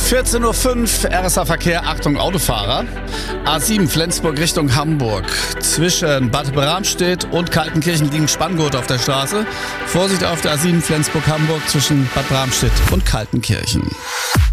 14:05 Uhr, RSA Verkehr, Achtung Autofahrer. A7 Flensburg Richtung Hamburg. Zwischen Bad Bramstedt und Kaltenkirchen liegen Spanngurte auf der Straße. Vorsicht auf der A7 Flensburg-Hamburg zwischen Bad Bramstedt und Kaltenkirchen.